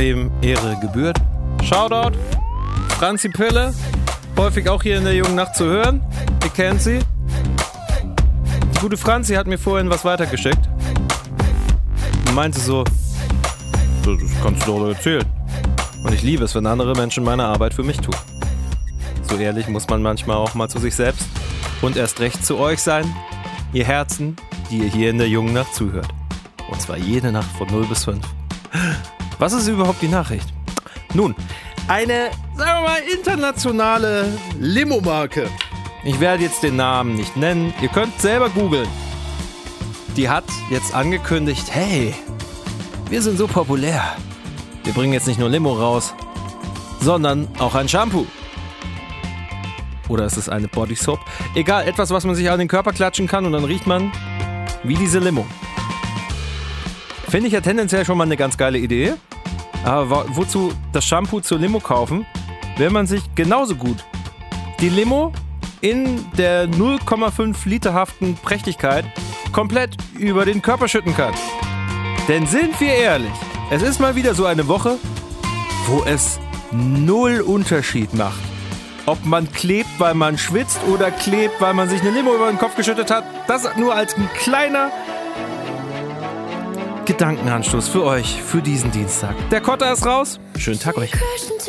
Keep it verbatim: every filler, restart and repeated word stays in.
wem Ehre gebührt. Shoutout, Franzi Pille, häufig auch hier in der jungen Nacht zu hören. Ihr kennt sie. Die gute Franzi hat mir vorhin was weitergeschickt und meinte so, das kannst du doch erzählen. Und ich liebe es, wenn andere Menschen meine Arbeit für mich tun. So ehrlich muss man manchmal auch mal zu sich selbst und erst recht zu euch sein, ihr Herzen, die ihr hier in der jungen Nacht zuhört. Und zwar jede Nacht von null bis fünf. Was ist überhaupt die Nachricht? Nun, eine, sagen wir mal, internationale Limo-Marke. Ich werde jetzt den Namen nicht nennen. Ihr könnt selber googeln. Die hat jetzt angekündigt, hey, wir sind so populär. Wir bringen jetzt nicht nur Limo raus, sondern auch ein Shampoo. Oder ist es eine Body Soap? Egal, etwas, was man sich an den Körper klatschen kann und dann riecht man wie diese Limo. Finde ich ja tendenziell schon mal eine ganz geile Idee. Aber wozu das Shampoo zur Limo kaufen, wenn man sich genauso gut die Limo in der null Komma fünf literhaften Prächtigkeit komplett über den Körper schütten kann? Denn sind wir ehrlich, es ist mal wieder so eine Woche, wo es null Unterschied macht. Ob man klebt, weil man schwitzt oder klebt, weil man sich eine Limo über den Kopf geschüttet hat. Das nur als ein kleiner Gedankenanstoß für euch, für diesen Dienstag. Der Kotter ist raus. Schönen Tag euch.